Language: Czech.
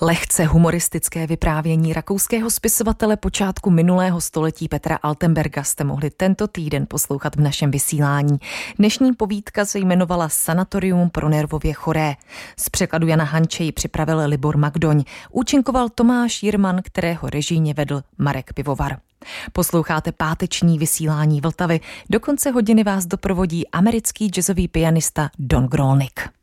Lehce humoristické vyprávění rakouského spisovatele počátku minulého století Petra Altenberga jste mohli tento týden poslouchat v našem vysílání. Dnešní povídka se jmenovala Sanatorium pro nervově choré. Z překladu Jana Hanče ji připravil Libor Magdoň. Účinkoval Tomáš Jirman, kterého režijně vedl Marek Pivovar. Posloucháte páteční vysílání Vltavy. Do konce hodiny vás doprovodí americký jazzový pianista Don Grolnick.